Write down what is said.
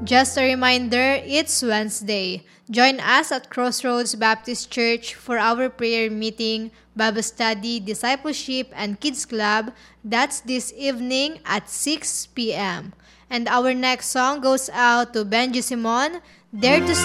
Just a reminder, it's Wednesday. Join us at Crossroads Baptist Church for our prayer meeting, Bible study, discipleship, and kids club. That's this evening at 6 p.m. And our next song goes out to Benji Simon, Dare to